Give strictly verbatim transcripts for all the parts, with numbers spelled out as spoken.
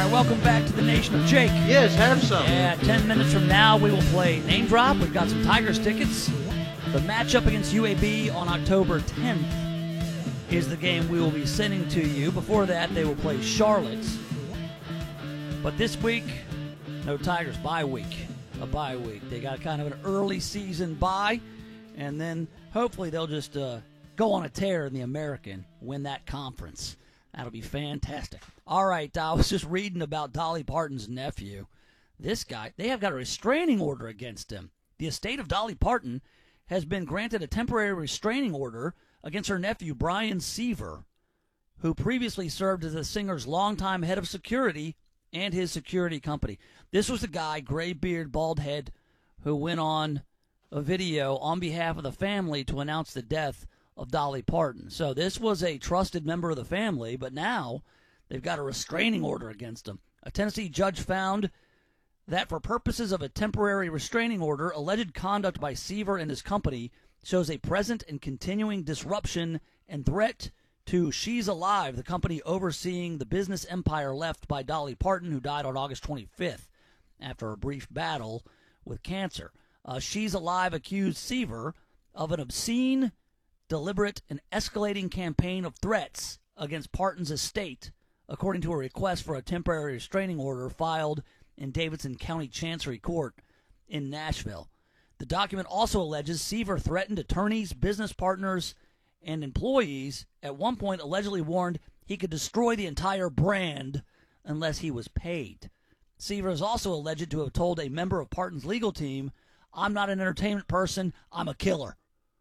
right, welcome back to the Nation of Jake. Yes, have some. Yeah, ten minutes from now we will play Name Drop. We've got some Tigers tickets. The matchup against U A B on October tenth is the game we will be sending to you. Before that, they will play Charlotte. But this week, no Tigers, bye week. A bye week. They got kind of an early season bye, and then hopefully they'll just uh, go on a tear in the American, win that conference. That'll be fantastic. All right, I was just reading about Dolly Parton's nephew. This guy, they have got a restraining order against him. The estate of Dolly Parton has been granted a temporary restraining order against her nephew, Brian Seaver, who previously served as the singer's longtime head of security and his security company. This was the guy, gray beard, bald head, who went on a video on behalf of the family to announce the death of Dolly Parton. So this was a trusted member of the family, but now they've got a restraining order against him. A Tennessee judge found that for purposes of a temporary restraining order, alleged conduct by Seaver and his company shows a present and continuing disruption and threat to She's Alive, the company overseeing the business empire left by Dolly Parton, who died on August twenty-fifth after a brief battle with cancer. Uh, She's Alive accused Seaver of an obscene, deliberate, and escalating campaign of threats against Parton's estate, according to a request for a temporary restraining order filed in Davidson County Chancery Court in Nashville. The document also alleges Seaver threatened attorneys, business partners, and employees, at one point allegedly warned he could destroy the entire brand unless he was paid. Seaver is also alleged to have told a member of Parton's legal team, "I'm not an entertainment person, I'm a killer."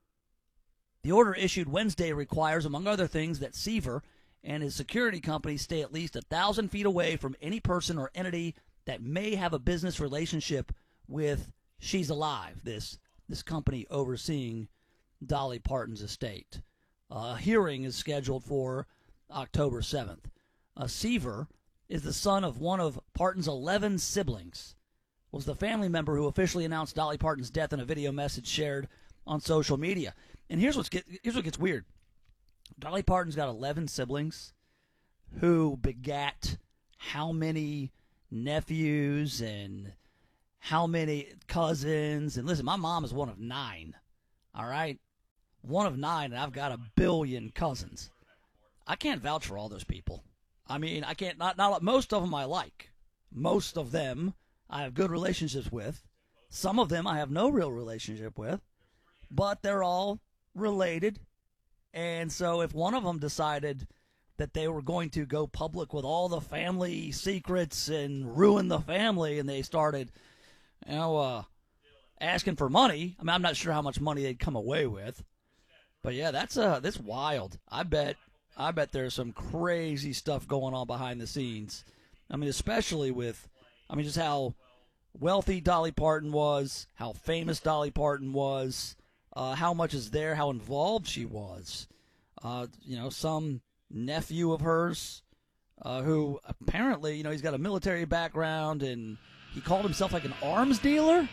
The order issued Wednesday requires, among other things, that Seaver and his security company stay at least a thousand feet away from any person or entity that may have a business relationship with She's Alive, this this company overseeing Dolly Parton's estate. Uh, a hearing is scheduled for October seventh. Uh, Seaver is the son of one of Parton's eleven siblings. Was the family member who officially announced Dolly Parton's death in a video message shared on social media. And here's what's get, here's what gets weird. Dolly Parton's got eleven siblings who begat how many nephews and how many cousins. And listen, my mom is one of nine. All right? One of nine, and I've got a billion cousins. I can't vouch for all those people. I mean, I can't, not, not most of them I like. Most of them I have good relationships with. Some of them I have no real relationship with. But they're all related. And so if one of them decided that they were going to go public with all the family secrets and ruin the family, and they started, you know, uh, asking for money, I mean, I'm not sure how much money they'd come away with. But yeah, that's uh, that's wild. I bet, I bet there's some crazy stuff going on behind the scenes. I mean, especially with, I mean, just how wealthy Dolly Parton was, how famous Dolly Parton was, uh, how much is there, how involved she was. Uh, you know, some nephew of hers uh, who apparently, you know, he's got a military background and he called himself like an arms dealer,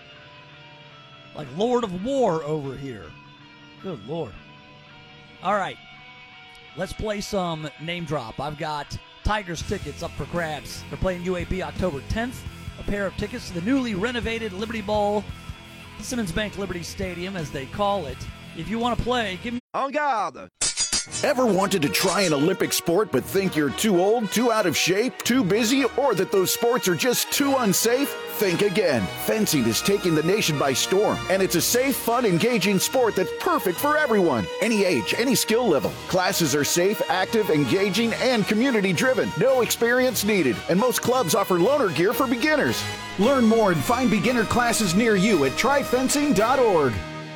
like Lord of War over here. Good Lord. All right, let's play some name drop. I've got Tigers tickets up for grabs. They're playing U A B October tenth. A pair of tickets to the newly renovated Liberty Bowl, Simmons Bank Liberty Stadium, as they call it. If you want to play, give me... En garde! Ever wanted to try an Olympic sport but think you're too old, too out of shape, too busy, or that those sports are just too unsafe? Think again. Fencing is taking the nation by storm, and it's a safe, fun, engaging sport that's perfect for everyone. Any age, any skill level. Classes are safe, active, engaging, and community-driven. No experience needed, and most clubs offer loaner gear for beginners. Learn more and find beginner classes near you at try fencing dot org.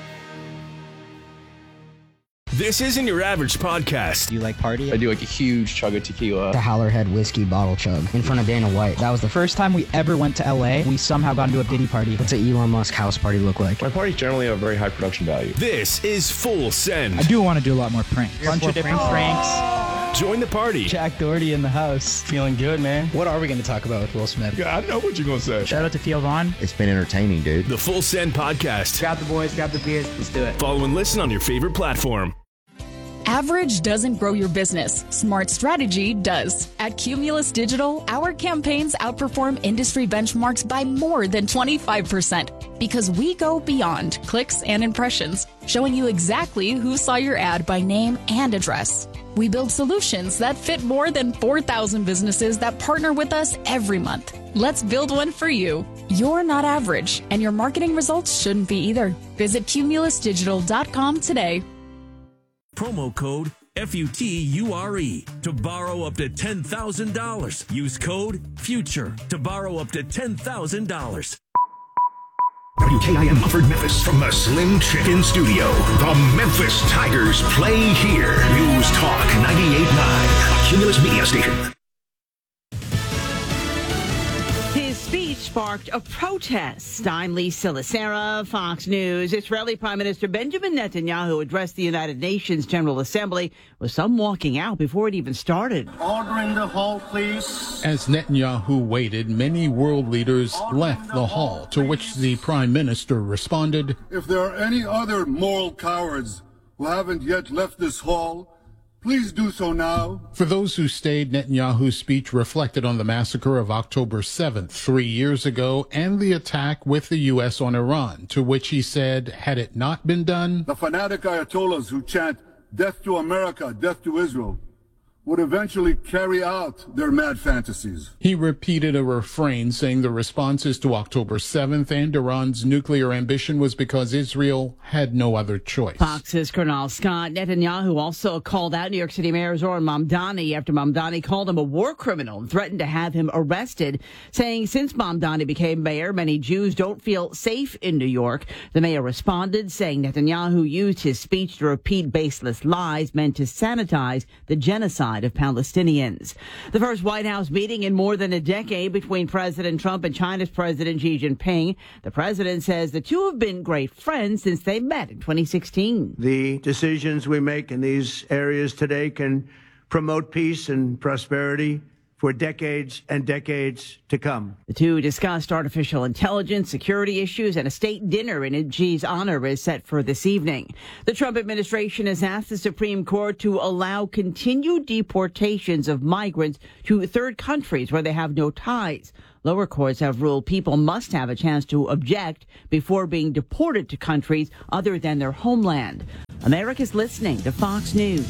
This isn't your average podcast. Do you like party? I do like a huge chug of tequila. The Howlerhead whiskey bottle chug in front of Dana White. That was the first time we ever went to L A. We somehow got into a Diddy party. What's an Elon Musk house party look like? My parties generally have very high production value. This is Full Send. I do want to do a lot more pranks. A bunch of different pranks. Join the party. Jack Doherty in the house. Feeling good, man. What are we going to talk about with Will Smith? Yeah, I know what you're going to say. Shout out to Theo Vaughn. It's been entertaining, dude. The Full Send Podcast. Grab the boys, grab the beers. Let's do it. Follow and listen on your favorite platform. Average doesn't grow your business. Smart strategy does. At Cumulus Digital, our campaigns outperform industry benchmarks by more than twenty-five percent because we go beyond clicks and impressions, showing you exactly who saw your ad by name and address. We build solutions that fit more than four thousand businesses that partner with us every month. Let's build one for you. You're not average, and your marketing results shouldn't be either. Visit cumulus digital dot com today. Promo code F U T U R E to borrow up to ten thousand dollars. Use code FUTURE to borrow up to ten thousand dollars. W K I M Mumford, Memphis. From the Slim Chicken Studio, the Memphis Tigers play here. News Talk ninety-eight point nine, a Cumulus Media station. His speech sparked a protest. I'm Lee Silasera, Fox News. Israeli Prime Minister Benjamin Netanyahu addressed the United Nations General Assembly with some walking out before it even started. Order in the hall, please. As Netanyahu waited, many world leaders Order left the, the hall, hall to which the Prime Minister responded, "If there are any other moral cowards who haven't yet left this hall, please do so now." For those who stayed, Netanyahu's speech reflected on the massacre of October seventh, three years ago, and the attack with the U S on Iran, to which he said, had it not been done, the fanatic Ayatollahs who chant, "Death to America, death to Israel," would eventually carry out their mad fantasies. He repeated a refrain saying the responses to October seventh and Iran's nuclear ambition was because Israel had no other choice. Fox's Colonel Scott. Netanyahu also called out New York City Mayor Zohran Mamdani after Mamdani called him a war criminal and threatened to have him arrested, saying since Mamdani became mayor, many Jews don't feel safe in New York. The mayor responded, saying Netanyahu used his speech to repeat baseless lies meant to sanitize the genocide of Palestinians. The first White House meeting in more than a decade between President Trump and China's President Xi Jinping. The president says the two have been great friends since they met in twenty sixteen. The decisions we make in these areas today can promote peace and prosperity for decades and decades to come. The two discussed artificial intelligence, security issues, and a state dinner in Xi's honor is set for this evening. The Trump administration has asked the Supreme Court to allow continued deportations of migrants to third countries where they have no ties. Lower courts have ruled people must have a chance to object before being deported to countries other than their homeland. America's listening to Fox News.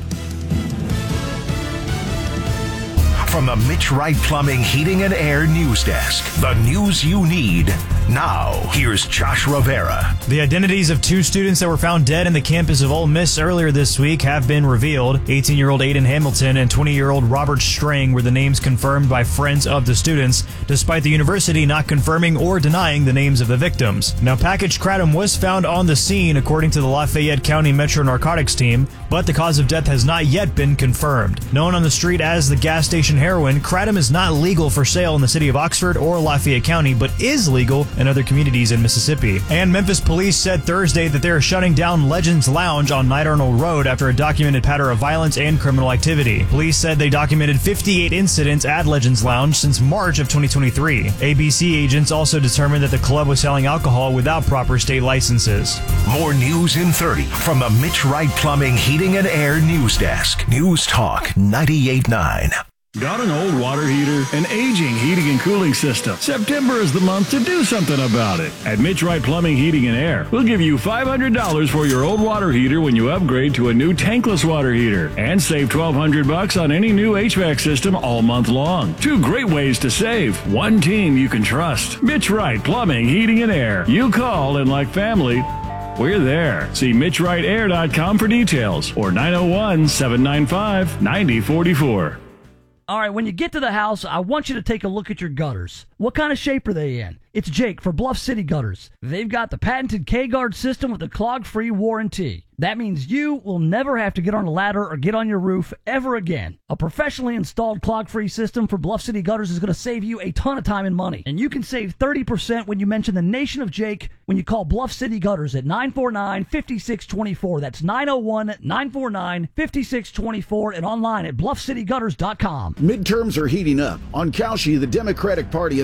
From the Mitch Wright Plumbing, Heating, and Air News Desk, the news you need now. Here's Josh Rivera. The identities of two students that were found dead in the campus of Ole Miss earlier this week have been revealed. eighteen-year-old Aiden Hamilton and twenty-year-old Robert Strang were the names confirmed by friends of the students, despite the university not confirming or denying the names of the victims. Now, packaged kratom was found on the scene, according to the Lafayette County Metro Narcotics team, but the cause of death has not yet been confirmed. Known on the street as the gas station heroin, kratom is not legal for sale in the city of Oxford or Lafayette County, but is legal in other communities in Mississippi. And Memphis police said Thursday that they are shutting down Legends Lounge on Night Arnold Road after a documented pattern of violence and criminal activity. Police said they documented fifty-eight incidents at Legends Lounge since March of twenty twenty-three. A B C agents also determined that the club was selling alcohol without proper state licenses. More news in thirty from the Mitch Wright Plumbing, Heating, and Air News Desk. News Talk ninety-eight point nine. Got an old water heater? An aging heating and cooling system? September is the month to do something about it. At Mitch Wright Plumbing, Heating, and Air, we'll give you five hundred dollars for your old water heater when you upgrade to a new tankless water heater. And save twelve hundred bucks on any new H V A C system all month long. Two great ways to save. One team you can trust. Mitch Wright Plumbing, Heating, and Air. You call and like family, we're there. See mitch wright air dot com for details or nine oh one, seven nine five, nine oh four four. All right, when you get to the house, I want you to take a look at your gutters. What kind of shape are they in? It's Jake for Bluff City Gutters. They've got the patented K-Guard system with a clog-free warranty. That means you will never have to get on a ladder or get on your roof ever again. A professionally installed clog-free system for Bluff City Gutters is going to save you a ton of time and money. And you can save thirty percent when you mention the Nation of Jake when you call Bluff City Gutters at nine four nine, five six two four. That's nine oh one, nine four nine, five six two four and online at bluff city gutters dot com. Midterms are heating up. On Cauchy, the Democratic Party has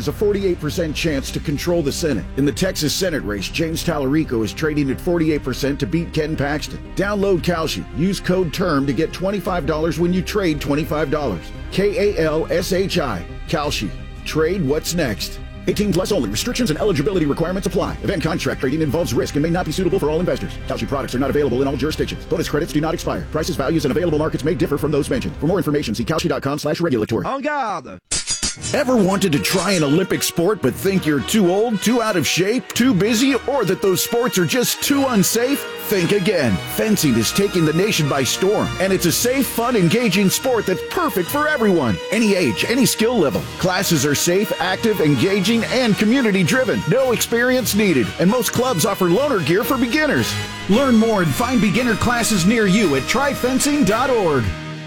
has a forty-eight percent chance to control the Senate. In the Texas Senate race, James Tallarico is trading at forty-eight percent to beat Ken Paxton. Download Kalshi. Use code TERM to get twenty-five dollars when you trade twenty-five dollars. K A L S H I. Kalshi. Trade what's next. eighteen plus only. Restrictions and eligibility requirements apply. Event contract trading involves risk and may not be suitable for all investors. Kalshi products are not available in all jurisdictions. Bonus credits do not expire. Prices, values, and available markets may differ from those mentioned. For more information, see kalshi.com slash regulatory. En garde! Ever wanted to try an Olympic sport but think you're too old, too out of shape, too busy, or that those sports are just too unsafe? Think again. Fencing is taking the nation by storm, and it's a safe, fun, engaging sport that's perfect for everyone. Any age, any skill level. Classes are safe, active, engaging, and community-driven. No experience needed, and most clubs offer loaner gear for beginners. Learn more and find beginner classes near you at try fencing dot org.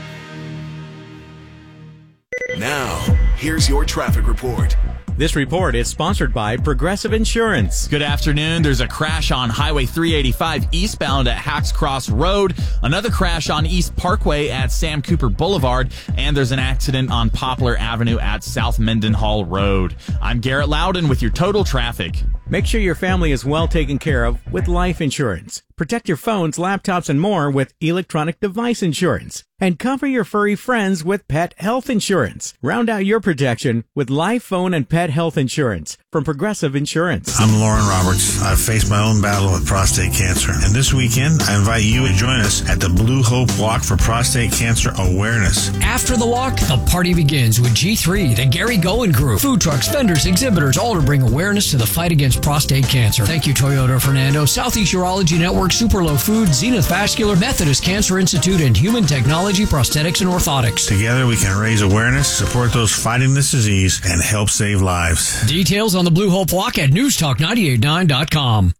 Now, here's your traffic report. This report is sponsored by Progressive Insurance. Good afternoon. There's a crash on Highway three eighty-five eastbound at Hacks Cross Road. Another crash on East Parkway at Sam Cooper Boulevard. And there's an accident on Poplar Avenue at South Mendenhall Road. I'm Garrett Loudon with your total traffic. Make sure your family is well taken care of with life insurance. Protect your phones, laptops, and more with electronic device insurance. And cover your furry friends with pet health insurance. Round out your protection with life, phone, and pet health insurance from Progressive Insurance. I'm Lauren Roberts. I've faced my own battle with prostate cancer. And this weekend, I invite you to join us at the Blue Hope Walk for Prostate Cancer Awareness. After the walk, the party begins with G three, the Gary Goen Group. Food trucks, vendors, exhibitors, all to bring awareness to the fight against prostate cancer. Thank you, Toyota Fernando, Southeast Urology Network, Superlow Food, Zenith Vascular, Methodist Cancer Institute, and Human Technology, Prosthetics, and Orthotics. Together, we can raise awareness, support those fighting this disease, and help save lives. Details on the Blue Hope Walk at news talk nine eight nine dot com.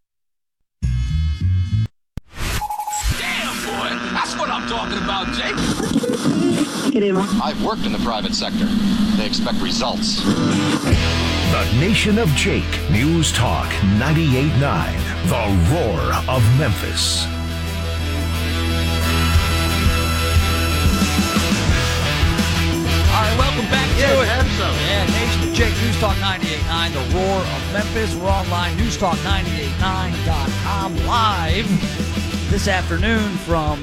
Damn, boy, that's what I'm talking about, Jake. I've worked in the private sector. They expect results. The Nation of Jake. News Talk ninety-eight point nine. The Roar of Memphis. All right, welcome back to yeah, it. Have some. Yeah, Nation of Jake, News Talk ninety-eight point nine, The Roar of Memphis. We're online, news talk nine eight nine dot com, live this afternoon from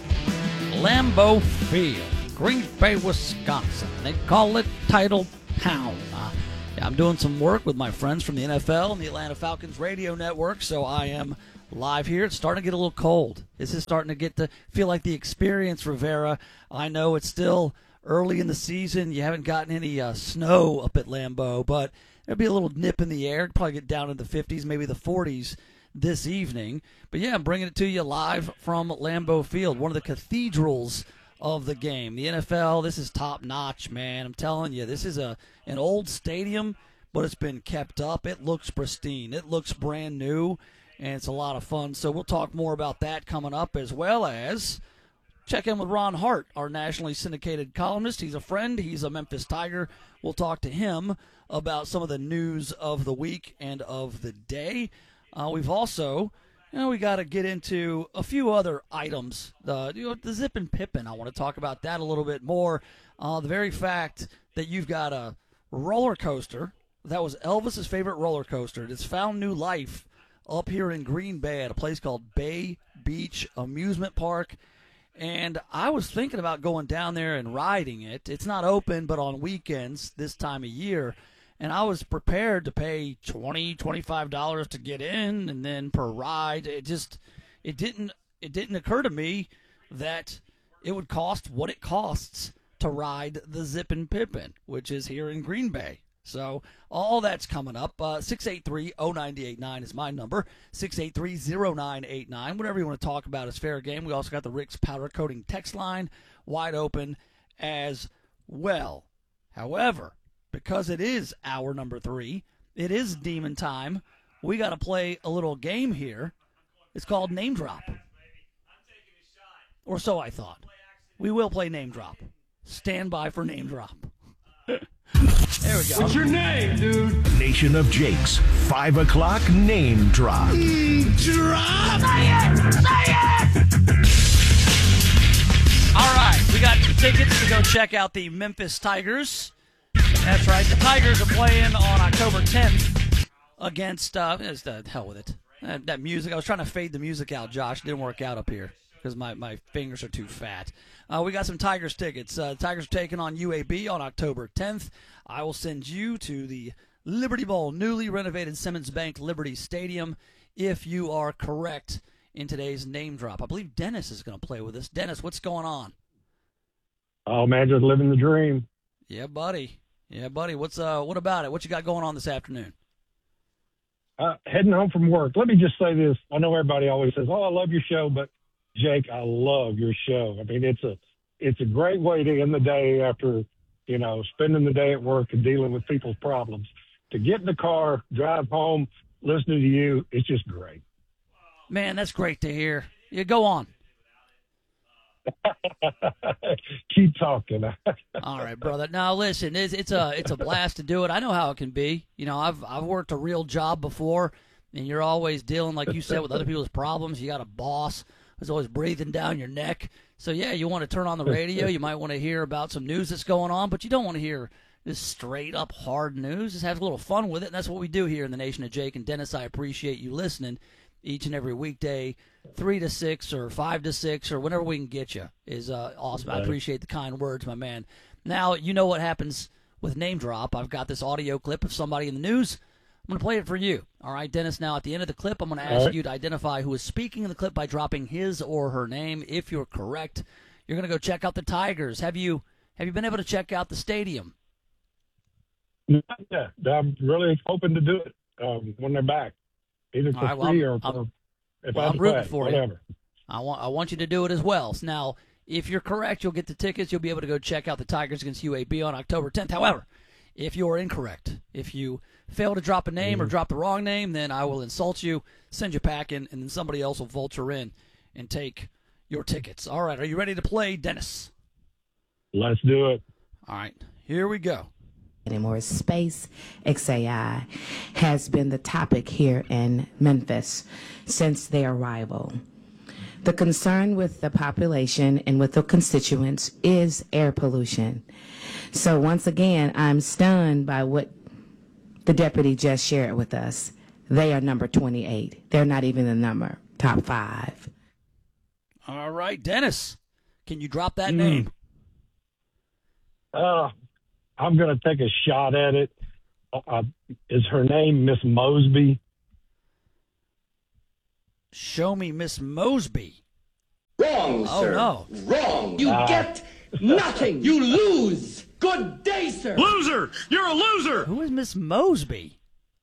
Lambeau Field, Green Bay, Wisconsin. They call it Title Town. Uh, yeah, I'm doing some work with my friends from the N F L and the Atlanta Falcons radio network, so I am live here. It's starting to get a little cold. This is starting to get to feel like the experience, Rivera. I know it's still early in the season. You haven't gotten any uh, snow up at Lambeau, but there'll be a little nip in the air. It'll probably get down in the fifties, maybe the forties this evening. But yeah, I'm bringing it to you live from Lambeau Field, one of the cathedrals of the game. The N F L, this is top notch, man. I'm telling you, this is a an old stadium, but it's been kept up. It looks pristine. It looks brand new, and it's a lot of fun. So we'll talk more about that coming up, as well as check in with Ron Hart, our nationally syndicated columnist. He's a friend. He's a Memphis Tiger. We'll talk to him about some of the news of the week and of the day. Uh, we've also, you know, we got to get into a few other items. Uh, you know, the Zip and Pippin, I want to talk about that a little bit more. Uh, the very fact that you've got a roller coaster that was Elvis's favorite roller coaster. It's found new life up here in Green Bay at a place called Bay Beach Amusement Park. And I was thinking about going down there and riding it. It's not open, but on weekends this time of year. And I was prepared to pay twenty dollars, twenty-five dollars to get in, and then per ride. It just, it didn't, it didn't occur to me that it would cost what it costs to ride the Zip and Pippin, which is here in Green Bay. So all that's coming up. Uh, six eight three, oh nine eight nine is my number. six eight three, oh nine eight nine. Whatever you want to talk about is fair game. We also got the Rick's Powder Coating text line wide open as well. However, because it is hour number three, it is demon time, we got to play a little game here. It's called Name Drop. Or so I thought. We will play Name Drop. Stand by for Name Drop. There we go. What's your name, dude? Nation of Jake's five o'clock name drop. Mm, drop! Say it! Say it! All right, we got tickets to go check out the Memphis Tigers That's right. The Tigers are playing on October tenth against, uh, just, uh, hell with it. That, that music, I was trying to fade the music out, Josh. It didn't work out up here because my, my fingers are too fat. Uh, we got some Tigers tickets. Uh, Tigers are taking on U A B on October tenth. I will send you to the Liberty Bowl, newly renovated Simmons Bank Liberty Stadium, if you are correct in today's name drop. I believe Dennis is going to play with us. Dennis, what's going on? Oh, man, just living the dream. Yeah, buddy. Yeah, buddy. What's uh? What about it? What you got going on this afternoon? Uh, heading home from work. Let me just say this. I know everybody always says, oh, I love your show, but, Jake, I love your show. I mean, it's a it's a great way to end the day after, you know, spending the day at work and dealing with people's problems. To get in the car, drive home, listening to you, it's just great. Man, that's great to hear. Yeah, go on. Keep talking. All right, brother. Now listen, it's, it's a it's a blast to do it. I know how it can be. You know, I've I've worked a real job before, and you're always dealing, like you said, with other people's problems. You got a boss who's always breathing down your neck. So yeah, you want to turn on the radio. You might want to hear about some news that's going on, but you don't want to hear this straight up hard news. Just have a little fun with it, and that's what we do here in the Nation of Jake and Dennis. I appreciate you listening each and every weekday, three to six or five to six or whenever we can get you is uh, awesome. I appreciate the kind words, my man. Now, you know what happens with Name Drop. I've got this audio clip of somebody in the news. I'm going to play it for you. All right, Dennis, now at the end of the clip, I'm going to ask right. you to identify who is speaking in the clip by dropping his or her name. If you're correct, you're going to go check out the Tigers. Have you have you been able to check out the stadium? Yeah, I'm really hoping to do it um, when they're back. Either for right, well, free or I'm, for, if well, I'm rooting play, for whatever. you. I want I want you to do it as well. So now, if you're correct, you'll get the tickets. You'll be able to go check out the Tigers against U A B on October tenth. However, if you're incorrect, if you fail to drop a name mm-hmm. or drop the wrong name, then I will insult you, send you packing, and then somebody else will vulture in and take your tickets. All right, are you ready to play, Dennis? Let's do it. All right, here we go. Anymore. Space X A I has been the topic here in Memphis since their arrival. The concern with the population and with the constituents is air pollution. So once again, I'm stunned by what the deputy just shared with us. They are number twenty-eight. They're not even the number top five. All right, Dennis, can you drop that mm. name? Uh, I'm going to take a shot at it. Uh, is her name Miss Mosby? Show me Miss Mosby. Wrong, oh, sir. No. Wrong. You uh, get nothing. You lose. Good day, sir. Loser. You're a loser. Who is Miss Mosby?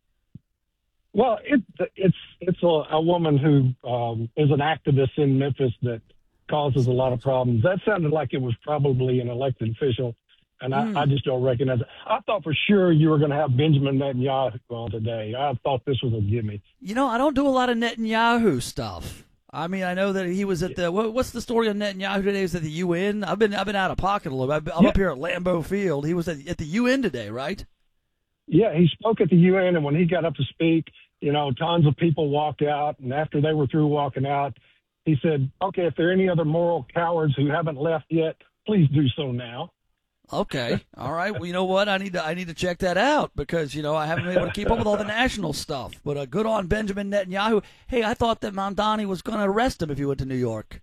Well, it, it's it's a, a woman who um, is an activist in Memphis that causes a lot of problems. That sounded like it was probably an elected official. And I, mm. I just don't recognize it. I thought for sure you were going to have Benjamin Netanyahu on today. I thought this was a gimme. You know, I don't do a lot of Netanyahu stuff. I mean, I know that he was at the what, what's the story on Netanyahu today? Is at the U N? I've been I've been out of pocket a little bit. I'm yeah. up here at Lambeau Field. He was at, at the U N today, right? Yeah, he spoke at the U N, and when he got up to speak, you know, tons of people walked out. And after they were through walking out, he said, "Okay, if there are any other moral cowards who haven't left yet, please do so now." Okay. All right. Well, you know what? I need to I need to check that out because, you know, I haven't been able to keep up with all the national stuff. But uh, good on Benjamin Netanyahu. Hey, I thought that Mamdani was going to arrest him if he went to New York.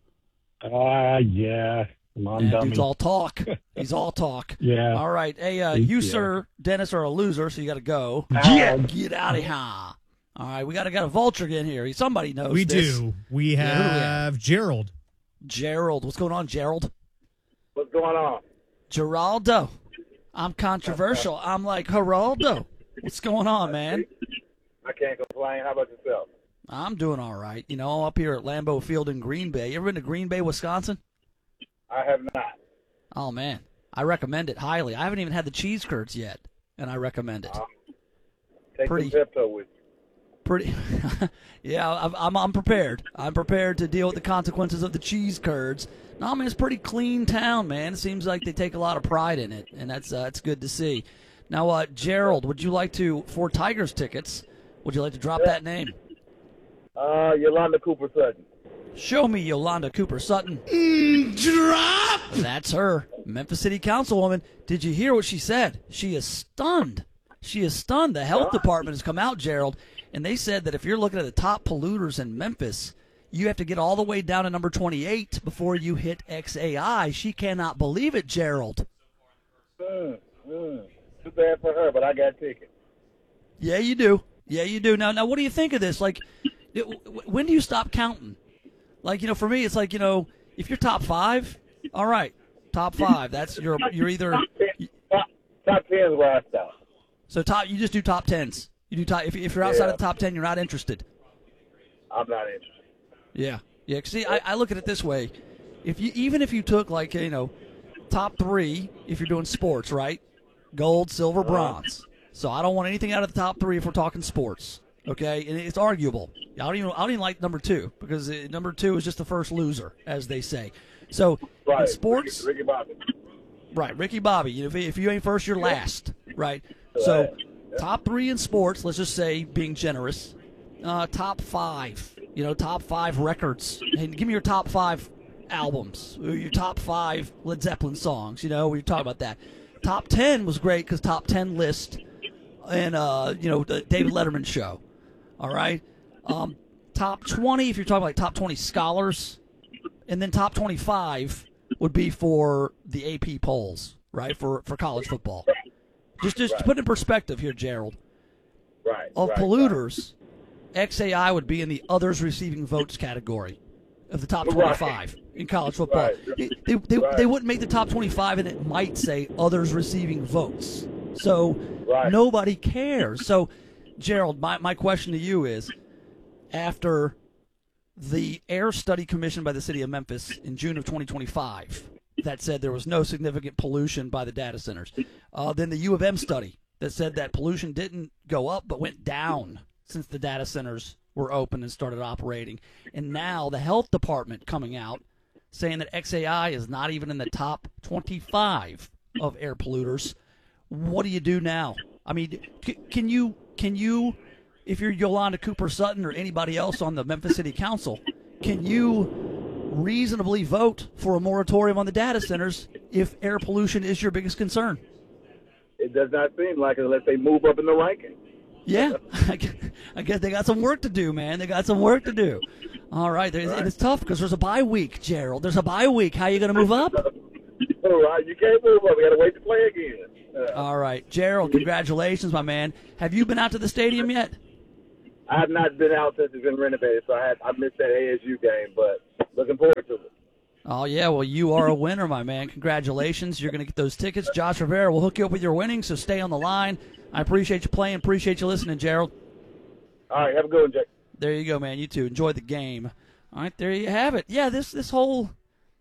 Ah, uh, yeah. Man, dude's all talk. He's all talk. Yeah. All right. Hey, uh, you, yeah. sir, Dennis, are a loser, so you got to go. Yeah. Get out of here. All right. We got to got a vulture in here. Somebody knows We this. do. We have, yeah, we have Gerald. Gerald. What's going on, Gerald? What's going on? Geraldo. I'm controversial. I'm like Geraldo. What's going on, man? I can't complain. How about yourself? I'm doing all right. You know, I'm up here at Lambeau Field in Green Bay. You ever been to Green Bay, Wisconsin? I have not. Oh, man. I recommend it highly. I haven't even had the cheese curds yet, and I recommend it. Um, take pretty, some Pepto with you. Pretty, yeah, I'm, I'm I'm prepared. I'm prepared to deal with the consequences of the cheese curds. No, I mean, it's a pretty clean town, man. It seems like they take a lot of pride in it, and that's uh, that's good to see. Now, uh, Gerald, would you like to, for Tigers tickets, would you like to drop yeah. that name? Uh, Yolanda Cooper Sutton. Show me Yolanda Cooper Sutton. Mm, drop! That's her, Memphis City Councilwoman. Did you hear what she said? She is stunned. She is stunned. The health department has come out, Gerald, and they said that if you're looking at the top polluters in Memphis, you have to get all the way down to number twenty-eight before you hit X A I. She cannot believe it, Gerald. Mm, mm. Too bad for her, but I got tickets. Yeah, you do. Yeah, you do. Now, now, what do you think of this? Like, it, when do you stop counting? Like, you know, for me, it's like, you know, if you're top five, all right, top five. That's you're you're either top ten, top, top ten is where I stop. So top, you just do top tens. You do top. If, if you're outside Yeah. of the top ten, you're not interested. I'm not interested. Yeah, yeah. 'Cause see, I, I look at it this way: if you even if you took like you know, top three, if you're doing sports, right? Gold, silver, bronze. So I don't want anything out of the top three if we're talking sports. Okay, and it's arguable. I don't even I don't even like number two because uh, number two is just the first loser, as they say. So Right. in sports, Ricky, Ricky Bobby. right? Ricky Bobby. You know, if, if you ain't first, you're last, right? So top three in sports. Let's just say, being generous, uh, top five. You know, top five records. And give me your top five albums. Or your top five Led Zeppelin songs. You know, we talk about that. Top ten was great because top ten list and uh, you know the David Letterman show. All right. Um, top twenty, if you're talking like top twenty scholars, and then top twenty-five would be for the A P polls, right, for, for college football. Just just Right. to put it in perspective here, Gerald. Right. Of right, polluters, X A I would be in the others receiving votes category of the top Right. twenty-five in college football. Right. They, they, they, Right. they wouldn't make the top twenty-five, and it might say others receiving votes. So Right. nobody cares. So, Gerald, my, my question to you is, after the air study commissioned by the city of Memphis in June of twenty twenty-five that said there was no significant pollution by the data centers, uh, then the U of M study that said that pollution didn't go up but went down since the data centers were open and started operating, and now the health department coming out saying that X A I is not even in the top twenty-five of air polluters. What do you do now? I mean, c- can you can you, if you're Yolanda Cooper Sutton or anybody else on the Memphis City Council, can you reasonably vote for a moratorium on the data centers if air pollution is your biggest concern? It does not seem like it unless they move up in the ranking. Yeah, I guess- I guess they got some work to do, man. They got some work to do. All right, there's- and it's tough because there's a bye week, Gerald. There's a bye week. How you going to move up? All right, you can't move up. We got to wait to play again. Uh, All right, Gerald, congratulations, my man. Have you been out to the stadium yet? I have not been out since it's been renovated, so I had I missed that A S U game, but looking forward to it. Oh, yeah, well, you are a winner, my man. Congratulations. You're going to get those tickets. Josh Rivera will hook you up with your winnings, so stay on the line. I appreciate you playing. Appreciate you listening, Gerald. All right, have a good one, Jake. There you go, man. You too. Enjoy the game. All right, there you have it. Yeah, this this whole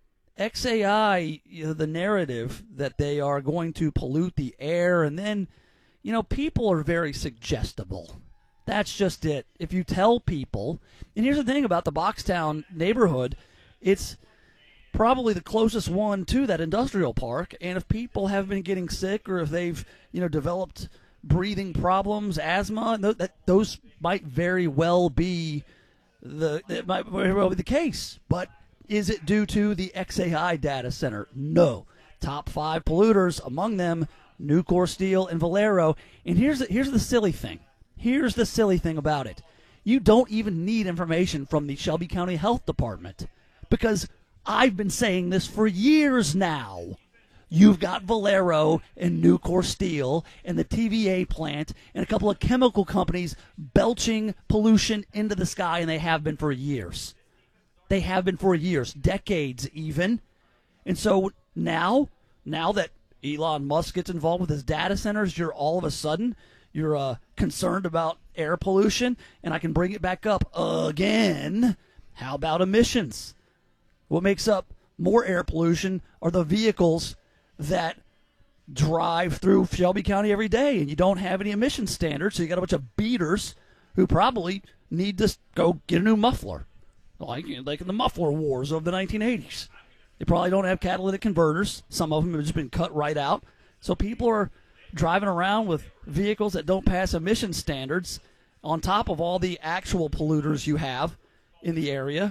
X A I, you know, the narrative that they are going to pollute the air, and then, you know, people are very suggestible. That's just it. If you tell people, and here's the thing about the Boxtown neighborhood, it's probably the closest one to that industrial park, and if people have been getting sick or if they've, you know, developed breathing problems, asthma, th- that those might very well be the it might very well be the case. But is it due to the X A I data center? No. Top five polluters, among them Nucor Steel and Valero. And here's the, here's the silly thing. Here's the silly thing about it. You don't even need information from the Shelby County Health Department, because I've been saying this for years now. You've got Valero and Nucor Steel and the T V A plant and a couple of chemical companies belching pollution into the sky, and they have been for years. They have been for years, decades even. And so now, now that Elon Musk gets involved with his data centers, you're all of a sudden, you're uh, concerned about air pollution, and I can bring it back up again. How about emissions? What makes up more air pollution are the vehicles that drive through Shelby County every day, and you don't have any emission standards, so you got a bunch of beaters who probably need to go get a new muffler, like, like in the muffler wars of the nineteen eighties. They probably don't have catalytic converters. Some of them have just been cut right out. So people are driving around with vehicles that don't pass emission standards on top of all the actual polluters you have in the area.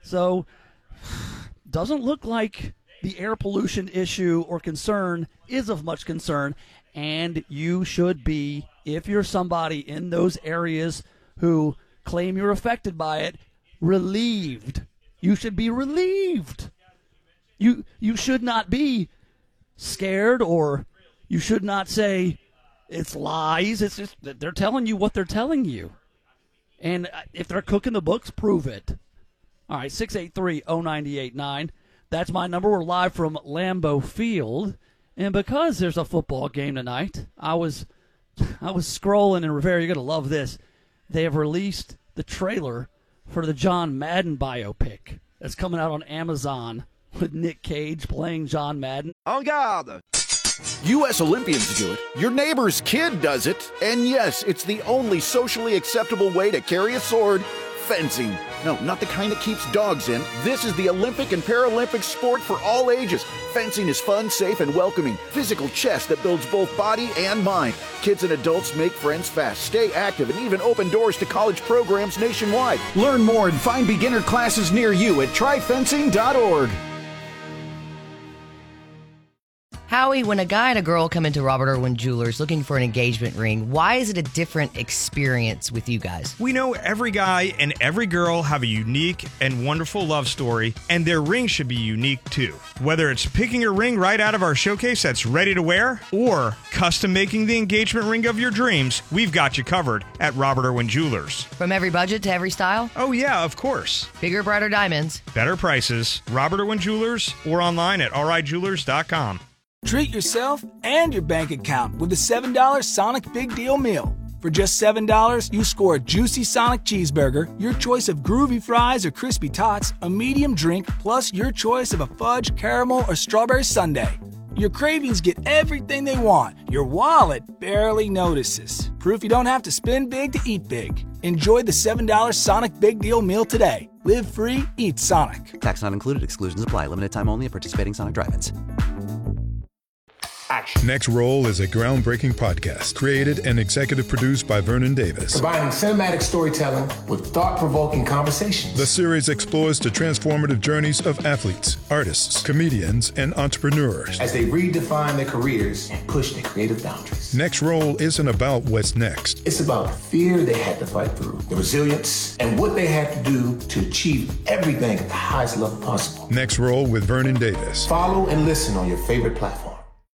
So, doesn't look like the air pollution issue or concern is of much concern, and you should be, if you're somebody in those areas who claim you're affected by it, relieved. You should be relieved. You you should not be scared, or you should not say it's lies. It's just that they're telling you what they're telling you. And if they're cooking the books, prove it. All right, six eight three, oh nine eight nine. That's my number. We're live from Lambeau Field. And because there's a football game tonight, I was I was scrolling, and Rivera, you're going to love this. They have released the trailer for the John Madden biopic that's coming out on Amazon with Nick Cage playing John Madden. En garde! U S Olympians do it. Your neighbor's kid does it. And yes, it's the only socially acceptable way to carry a sword. Fencing. No, not the kind that keeps dogs in. This is the Olympic and Paralympic sport for all ages. Fencing is fun, safe, and welcoming. Physical chess that builds both body and mind. Kids and adults make friends fast, stay active, and even open doors to college programs nationwide. Learn more and find beginner classes near you at try fencing dot org. Howie, when a guy and a girl come into Robert Irwin Jewelers looking for an engagement ring, why is it a different experience with you guys? We know every guy and every girl have a unique and wonderful love story, and their ring should be unique too. Whether it's picking a ring right out of our showcase that's ready to wear, or custom making the engagement ring of your dreams, we've got you covered at Robert Irwin Jewelers. From every budget to every style? Oh yeah, of course. Bigger, brighter diamonds. Better prices. Robert Irwin Jewelers, or online at r i jewelers dot com. Treat yourself and your bank account with the seven dollar Sonic Big Deal Meal. For just seven dollars, you score a juicy Sonic cheeseburger, your choice of groovy fries or crispy tots, a medium drink, plus your choice of a fudge, caramel, or strawberry sundae. Your cravings get everything they want. Your wallet barely notices. Proof you don't have to spend big to eat big. Enjoy the seven dollar Sonic Big Deal Meal today. Live free, eat Sonic. Tax not included. Exclusions apply. Limited time only at participating Sonic drive-ins. Action. Next Roll is a groundbreaking podcast created and executive produced by Vernon Davis. Combining cinematic storytelling with thought-provoking conversations. The series explores the transformative journeys of athletes, artists, comedians, and entrepreneurs as they redefine their careers and push their creative boundaries. Next Roll isn't about what's next. It's about the fear they had to fight through, the resilience, and what they had to do to achieve everything at the highest level possible. Next Roll with Vernon Davis. Follow and listen on your favorite platform.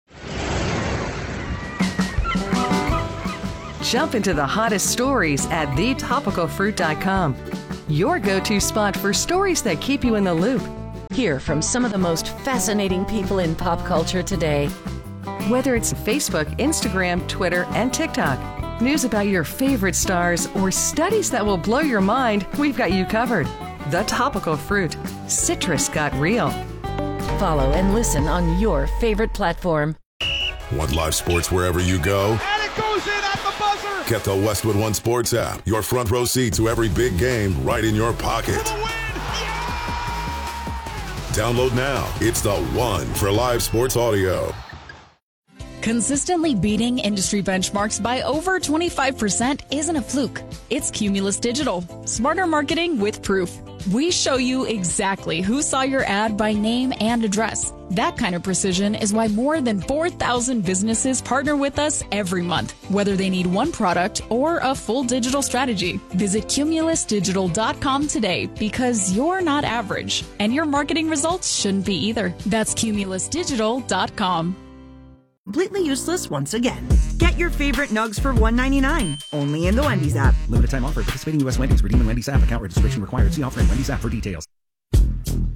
Jump into the hottest stories at the topical fruit dot com. Your go-to spot for stories that keep you in the loop. Hear from some of the most fascinating people in pop culture today. Whether it's Facebook, Instagram, Twitter, and TikTok, news about your favorite stars, or studies that will blow your mind, we've got you covered. The Topical Fruit. Citrus got real. Follow and listen on your favorite platform. Want live sports wherever you go? And it goes in at the buzzer! Get the Westwood One Sports app. Your front row seat to every big game right in your pocket. For the win! Yeah! Download now. It's the one for live sports audio. Consistently beating industry benchmarks by over twenty-five percent isn't a fluke. It's Cumulus Digital. Smarter marketing with proof. We show you exactly who saw your ad by name and address. That kind of precision is why more than four thousand businesses partner with us every month, whether they need one product or a full digital strategy. Visit cumulus digital dot com today, because you're not average, and your marketing results shouldn't be either. That's cumulus digital dot com. Completely useless once again. Get your favorite nugs for one ninety-nine, only in the Wendy's app. Limited time offer. Participating U S Wendy's. Redeem in Wendy's app. Account registration required. See offer in Wendy's app for details.